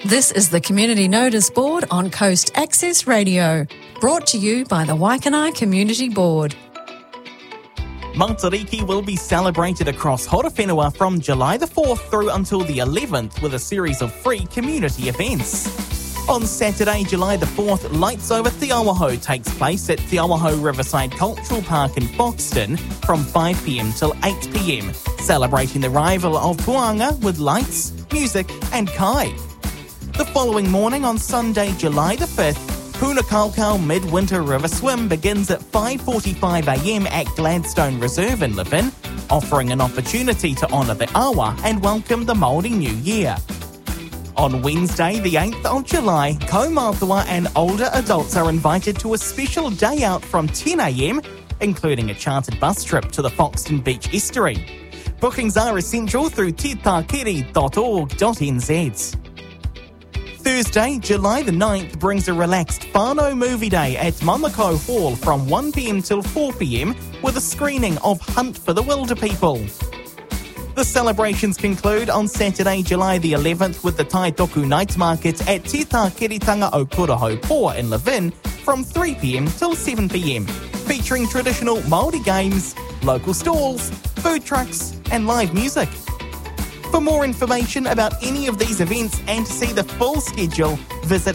This is the Community Notice Board on Coast Access Radio, brought to you by the Waikanae Community Board. Matariki will be celebrated across Horowhenua from July the 4th through until the 11th with a series of free community events. On Saturday, July the 4th, Lights Over Te Awaho takes place at Te Awaho Riverside Cultural Park in Foxton from 5pm till 8pm, celebrating the arrival of Puanga with lights, music and kai. The following morning on Sunday, July the 5th, Punakaukau Midwinter River Swim begins at 5:45am at Gladstone Reserve in Levin, offering an opportunity to honour the awa and welcome the Māori New Year. On Wednesday, the 8th of July, kaumātua and older adults are invited to a special day out from 10am, including a chartered bus trip to the Foxton Beach Estuary. Bookings are essential through titakiri.org.nz. Thursday, July the 9th brings a relaxed whānau movie day at Mamako Hall from 1pm till 4pm with a screening of Hunt for the Wilder People. The celebrations conclude on Saturday, July the 11th with the Taitoku Night Market at Te Tākeritanga o Kuraho Po in Levin from 3pm till 7pm, featuring traditional Māori games, local stalls, food trucks and live music. For more information about any of these events and to see the full schedule, visit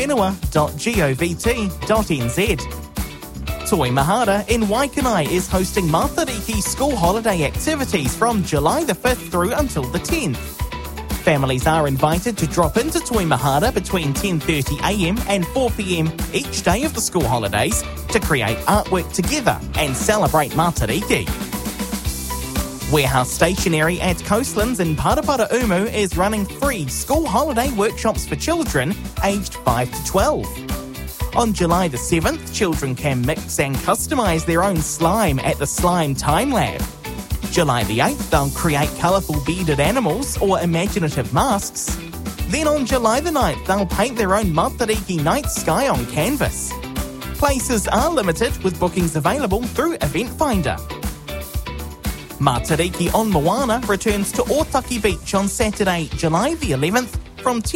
horowhenua.govt.nz. Toi Mahara in Waikanae is hosting Matariki school holiday activities from July the 5th through until the 10th. Families are invited to drop into Toi Mahara between 10:30am and 4pm each day of the school holidays to create artwork together and celebrate Matariki. Warehouse Stationery at Coastlands in Paraparaumu is running free school holiday workshops for children aged 5 to 12. On July the 7th, children can mix and customise their own slime at the Slime Time Lab. July the 8th, they'll create colourful bearded animals or imaginative masks. Then on July the 9th, they'll paint their own Matariki night sky on canvas. Places are limited with bookings available through Event Finder. Matariki on Moana returns to Otaki Beach on Saturday, July the 11th from 10